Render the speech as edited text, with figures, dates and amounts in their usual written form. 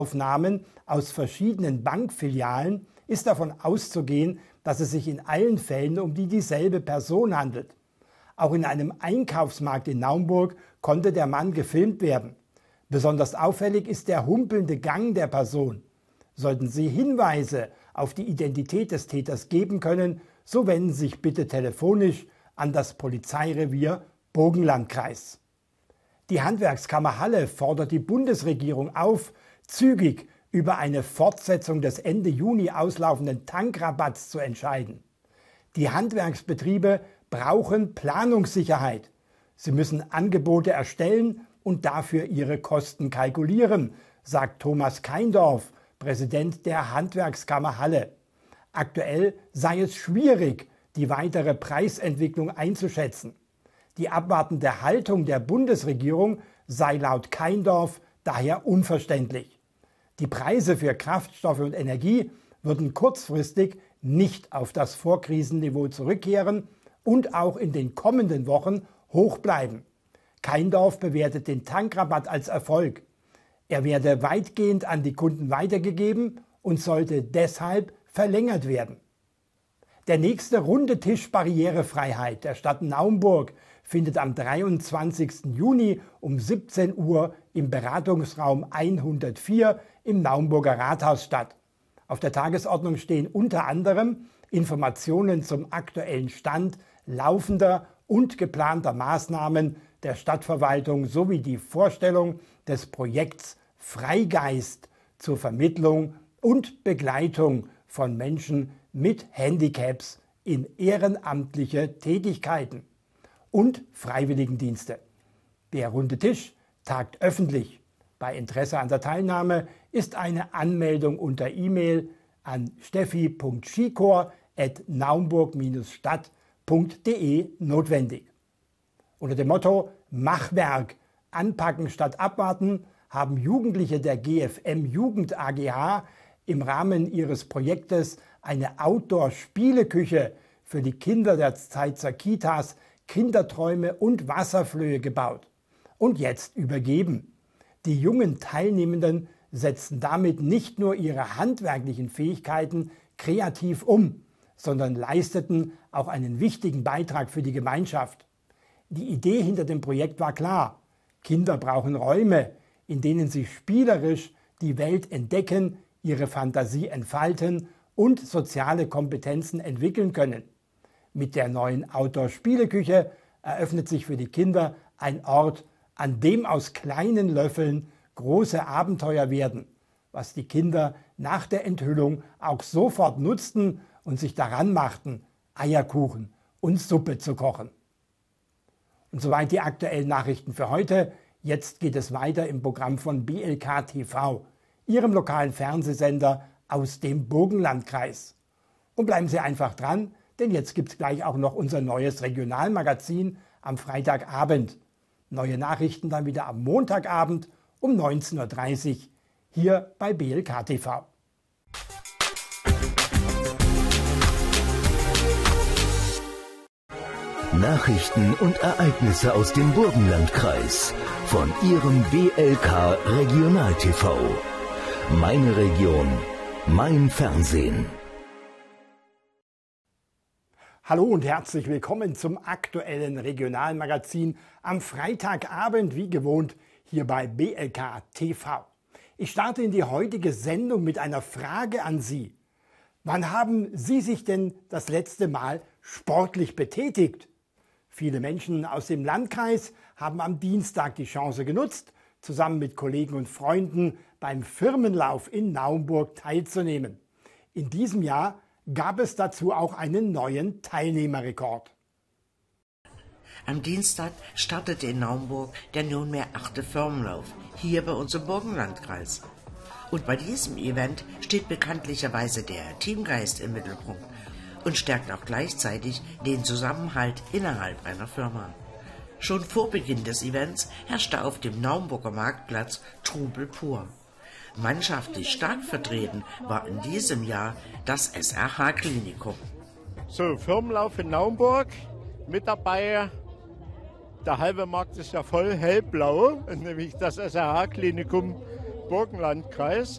Aufnahmen aus verschiedenen Bankfilialen ist davon auszugehen, dass es sich in allen Fällen um dieselbe Person handelt. Auch in einem Einkaufsmarkt in Naumburg konnte der Mann gefilmt werden. Besonders auffällig ist der humpelnde Gang der Person. Sollten Sie Hinweise auf die Identität des Täters geben können, so wenden Sie sich bitte telefonisch an das Polizeirevier Burgenlandkreis. Die Handwerkskammer Halle fordert die Bundesregierung auf, zügig über eine Fortsetzung des Ende Juni auslaufenden Tankrabatts zu entscheiden. Die Handwerksbetriebe brauchen Planungssicherheit. Sie müssen Angebote erstellen und dafür ihre Kosten kalkulieren, sagt Thomas Keindorf, Präsident der Handwerkskammer Halle. Aktuell sei es schwierig, die weitere Preisentwicklung einzuschätzen. Die abwartende Haltung der Bundesregierung sei laut Keindorf daher unverständlich. Die Preise für Kraftstoffe und Energie würden kurzfristig nicht auf das Vorkrisenniveau zurückkehren und auch in den kommenden Wochen hoch bleiben. Keindorf bewertet den Tankrabatt als Erfolg. Er werde weitgehend an die Kunden weitergegeben und sollte deshalb verlängert werden. Der nächste runde Tisch Barrierefreiheit der Stadt Naumburg findet am 23. Juni um 17 Uhr im Beratungsraum 104 im Naumburger Rathaus statt. Auf der Tagesordnung stehen unter anderem Informationen zum aktuellen Stand laufender und geplanter Maßnahmen der Stadtverwaltung sowie die Vorstellung des Projekts Freigeist zur Vermittlung und Begleitung von Menschen mit Handicaps in ehrenamtliche Tätigkeiten und Freiwilligendienste. Der runde Tisch tagt öffentlich. Bei Interesse an der Teilnahme ist eine Anmeldung unter E-Mail an steffi.schikor@naumburg-stadt.de notwendig. Unter dem Motto Machwerk, anpacken statt abwarten haben Jugendliche der GFM Jugend AGH im Rahmen ihres Projektes eine Outdoor-Spieleküche für die Kinder der Zeitzer Kitas, Kinderträume und Wasserflöhe gebaut und jetzt übergeben. Die jungen Teilnehmenden setzten damit nicht nur ihre handwerklichen Fähigkeiten kreativ um, sondern leisteten auch einen wichtigen Beitrag für die Gemeinschaft. Die Idee hinter dem Projekt war klar: Kinder brauchen Räume, in denen sie spielerisch die Welt entdecken, ihre Fantasie entfalten und soziale Kompetenzen entwickeln können. Mit der neuen Outdoor-Spieleküche eröffnet sich für die Kinder ein Ort, an dem aus kleinen Löffeln große Abenteuer werden, was die Kinder nach der Enthüllung auch sofort nutzten und sich daran machten, Eierkuchen und Suppe zu kochen. Und soweit die aktuellen Nachrichten für heute. Jetzt geht es weiter im Programm von BLK TV, Ihrem lokalen Fernsehsender aus dem Burgenlandkreis. Und bleiben Sie einfach dran, denn jetzt gibt es gleich auch noch unser neues Regionalmagazin am Freitagabend. Neue Nachrichten dann wieder am Montagabend um 19:30 Uhr hier bei BLK TV. Nachrichten und Ereignisse aus dem Burgenlandkreis von Ihrem BLK Regional TV. Meine Region, mein Fernsehen. Hallo und herzlich willkommen zum aktuellen Regionalmagazin am Freitagabend, wie gewohnt, hier bei BLK TV. Ich starte in die heutige Sendung mit einer Frage an Sie. Wann haben Sie sich denn das letzte Mal sportlich betätigt? Viele Menschen aus dem Landkreis haben am Dienstag die Chance genutzt, zusammen mit Kollegen und Freunden beim Firmenlauf in Naumburg teilzunehmen. In diesem Jahr gab es dazu auch einen neuen Teilnehmerrekord. Am Dienstag startete in Naumburg der nunmehr 8. Firmenlauf, hier bei uns im Burgenlandkreis. Und bei diesem Event steht bekanntlicherweise der Teamgeist im Mittelpunkt und stärkt auch gleichzeitig den Zusammenhalt innerhalb einer Firma. Schon vor Beginn des Events herrschte auf dem Naumburger Marktplatz Trubel pur. Mannschaftlich stark vertreten war in diesem Jahr das SRH-Klinikum. So, Firmenlauf in Naumburg, mit dabei, der halbe Markt ist ja voll hellblau, nämlich das SRH-Klinikum Burgenlandkreis.